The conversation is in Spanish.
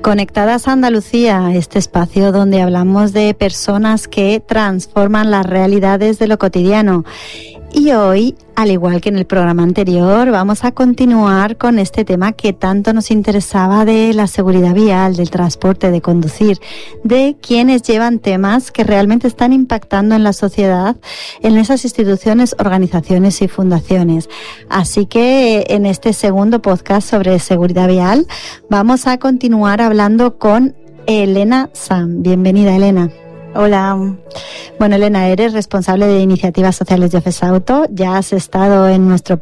Conectadas a Andalucía, este espacio donde hablamos de personas que transforman las realidades de lo cotidiano. Y hoy, al igual que en el programa anterior, vamos a continuar con este tema que tanto nos interesaba de la seguridad vial, del transporte, de conducir, de quienes llevan temas que realmente están impactando en la sociedad, en esas instituciones, organizaciones y fundaciones. Así que en este segundo podcast sobre seguridad vial vamos a continuar hablando con Elena Sam. Bienvenida, Elena. Hola. Bueno, Elena, eres responsable de iniciativas sociales de FESAUTO. Ya has estado en nuestro